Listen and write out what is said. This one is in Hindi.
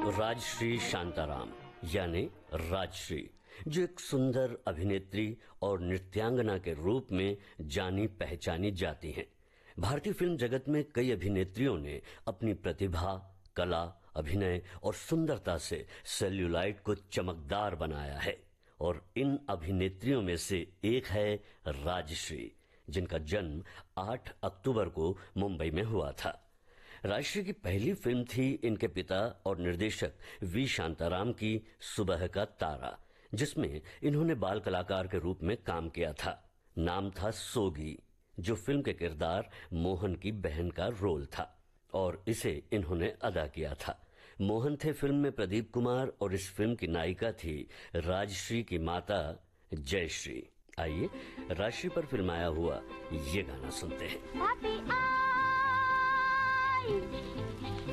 राजश्री शांताराम यानी राजश्री, जो एक सुंदर अभिनेत्री और नृत्यांगना के रूप में जानी पहचानी जाती हैं। भारतीय फिल्म जगत में कई अभिनेत्रियों ने अपनी प्रतिभा, कला, अभिनय और सुंदरता से सेल्यूलाइट को चमकदार बनाया है और इन अभिनेत्रियों में से एक है राजश्री, जिनका जन्म 8 अक्टूबर को मुंबई में हुआ था। राजश्री की पहली फिल्म थी इनके पिता और निर्देशक वी शांताराम की सुबह का तारा, जिसमें इन्होंने बाल कलाकार के रूप में काम किया था। नाम था सोगी, जो फिल्म के किरदार मोहन की बहन का रोल था और इसे इन्होंने अदा किया था। मोहन थे फिल्म में प्रदीप कुमार और इस फिल्म की नायिका थी राजश्री की माता जयश्री। आइए राजश्री पर फिल्माया हुआ ये गाना सुनते हैं।